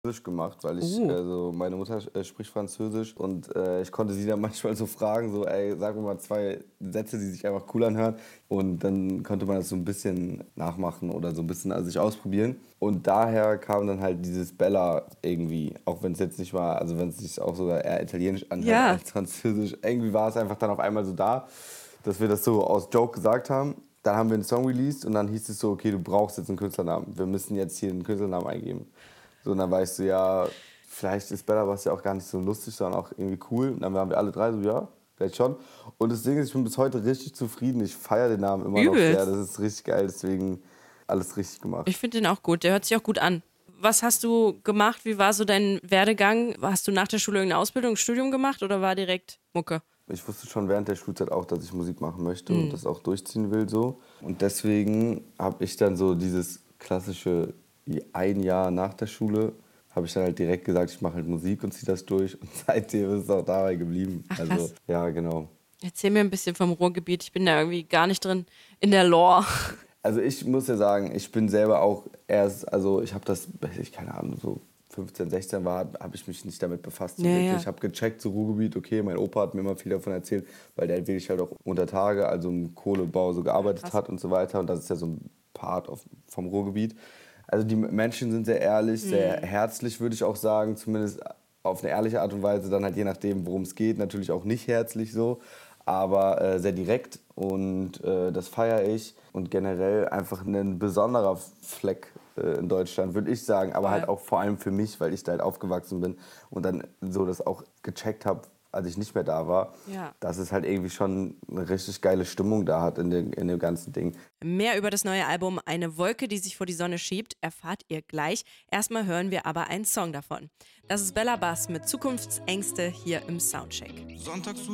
Französisch gemacht, weil also meine Mutter spricht Französisch und ich konnte sie dann manchmal so fragen, so, ey, sag mir mal 2 Sätze, die sich einfach cool anhören. Und dann konnte man das so ein bisschen nachmachen oder so ein bisschen sich ausprobieren. Und daher kam dann halt dieses Bella irgendwie, auch wenn es jetzt nicht mal, also wenn es sich auch sogar eher italienisch anhört Ja. als französisch. Irgendwie war es einfach dann auf einmal so da, dass wir das so aus Joke gesagt haben. Dann haben wir einen Song released und dann hieß es so, okay, du brauchst jetzt einen Künstlernamen. Wir müssen jetzt hier einen Künstlernamen eingeben. So, und dann weißt du, ja, vielleicht ist Bella Bass ja auch gar nicht so lustig, sondern auch irgendwie cool. Und dann waren wir alle drei so, ja, vielleicht schon. Und das Ding ist, ich bin bis heute richtig zufrieden. Ich feiere den Namen immer noch sehr. Übelst. Das ist richtig geil, deswegen alles richtig gemacht. Ich finde den auch gut, der hört sich auch gut an. Was hast du gemacht? Wie war so dein Werdegang? Hast du nach der Schule irgendeine Ausbildung, ein Studium gemacht oder war direkt Mucke? Ich wusste schon während der Schulzeit auch, dass ich Musik machen möchte und das auch durchziehen will so. Und deswegen habe ich dann so dieses klassische ein Jahr nach der Schule habe ich dann halt direkt gesagt, ich mache halt Musik und ziehe das durch. Und seitdem ist es auch dabei geblieben. Ach, Also krass. ja, genau. Erzähl mir ein bisschen vom Ruhrgebiet. Ich bin da irgendwie gar nicht drin in der Lore. Also ich muss ja sagen, ich bin selber auch erst, also ich habe das, ich keine Ahnung, so 15, 16 war, habe ich mich nicht damit befasst. So Ja, wirklich. ja. Ich habe gecheckt, so Ruhrgebiet, okay, mein Opa hat mir immer viel davon erzählt, weil der wirklich halt auch unter Tage, also im Kohlebau so gearbeitet Krass. hat und so weiter. Und das ist ja so ein Part vom Ruhrgebiet. Also die Menschen sind sehr ehrlich, sehr herzlich, würde ich auch sagen, zumindest auf eine ehrliche Art und Weise, dann halt je nachdem, worum es geht, natürlich auch nicht herzlich so, aber sehr direkt und das feiere ich. Und generell einfach ein besonderer Fleck in Deutschland, würde ich sagen, aber halt auch vor allem für mich, weil ich da halt aufgewachsen bin und dann so das auch gecheckt habe, als ich nicht mehr da war, Ja. dass es halt irgendwie schon eine richtig geile Stimmung da hat in dem ganzen Ding. Mehr über das neue Album Eine Wolke, die sich vor die Sonne schiebt, erfahrt ihr gleich. Erstmal hören wir aber einen Song davon. Das ist Bella Bass mit Zukunftsängste hier im Soundcheck. Sonntags